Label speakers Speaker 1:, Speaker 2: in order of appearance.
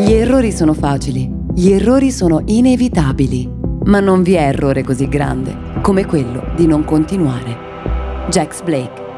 Speaker 1: Gli errori sono facili, gli errori sono inevitabili, ma non vi è errore così grande come quello di non continuare. Jax Blake.